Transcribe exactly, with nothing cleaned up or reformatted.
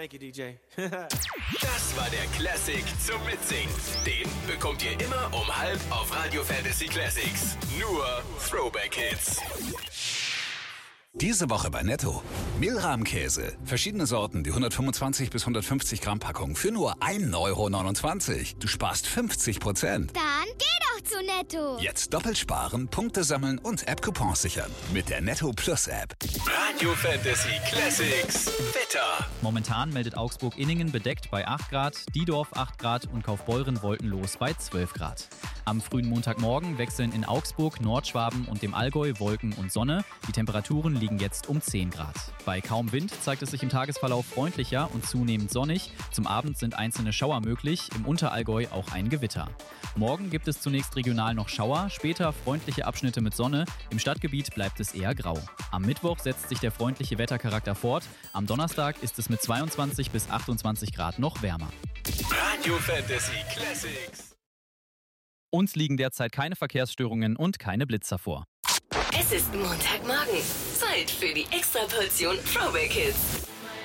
Thank you, D J. Das war der Classic zum Mitsingen. Den bekommt ihr immer um halb auf Radio Fantasy Classics. Nur Throwback Hits. Diese Woche bei Netto. Mehlrahmkäse. Verschiedene Sorten, die hundertfünfundzwanzig bis hundertfünfzig Gramm Packung für nur ein Euro neunundzwanzig. Du sparst fünfzig Prozent. Dann geh doch zu Netto. Jetzt doppelt sparen, Punkte sammeln und App-Coupons sichern. Mit der Netto Plus App. Radio Fantasy Classics. Wetter. Momentan meldet Augsburg-Inningen bedeckt bei acht Grad, Diedorf acht Grad und Kaufbeuren wolkenlos bei zwölf Grad. Am frühen Montagmorgen wechseln in Augsburg, Nordschwaben und dem Allgäu Wolken und Sonne. Die Temperaturen liegen jetzt um zehn Grad. Bei kaum Wind zeigt es sich im Tagesverlauf freundlicher und zunehmend sonnig. Zum Abend sind einzelne Schauer möglich, im Unterallgäu auch ein Gewitter. Morgen gibt es zunächst regional noch Schauer, später freundliche Abschnitte mit Sonne. Im Stadtgebiet bleibt es eher grau. Am Mittwoch setzt sich der freundliche Wettercharakter fort. Am Donnerstag ist es mit zweiundzwanzig bis achtundzwanzig Grad noch wärmer. Radio Fantasy Classics. Uns liegen derzeit keine Verkehrsstörungen und keine Blitzer vor. Es ist Montagmorgen. Zeit für die Extraportion Throwback Hits.